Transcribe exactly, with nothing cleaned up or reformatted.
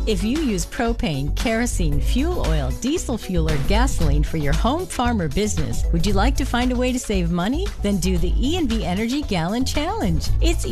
If you use propane, kerosene, fuel oil, diesel fuel, or gasoline for your home, farm, or business, would you like to find a way to save money? Then do the E and V Energy Gallon Challenge. It's